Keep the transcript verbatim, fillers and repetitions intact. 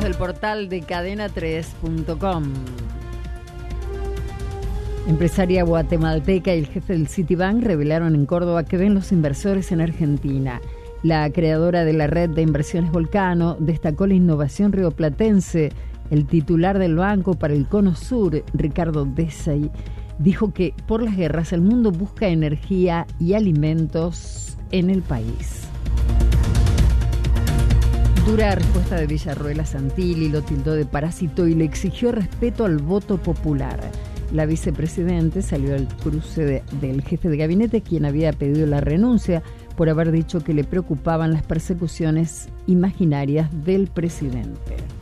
el portal de cadena tres punto com. Empresaria guatemalteca y el jefe del Citibank revelaron en Córdoba que ven los inversores en Argentina. La creadora de la red de inversiones Volcano destacó la innovación rioplatense. El titular del Banco para el Cono Sur, Ricardo Dessay, dijo que por las guerras el mundo busca energía y alimentos en el país. Dura respuesta de Villarroel a Santilli, lo tildó de parásito y le exigió respeto al voto popular. La vicepresidente salió al cruce de, del jefe de gabinete, quien había pedido la renuncia por haber dicho que le preocupaban las persecuciones imaginarias del presidente.